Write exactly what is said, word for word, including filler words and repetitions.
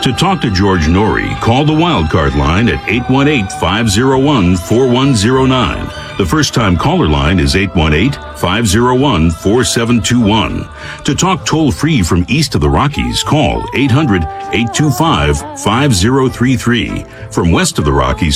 To talk to George Norrie, call the Wildcard line at eight one eight, five oh one, four one oh nine. The first-time caller line is eight one eight, five oh one, four seven two one. To talk toll-free from east of the Rockies, call eight hundred, eight two five, five oh three three. From west of the Rockies,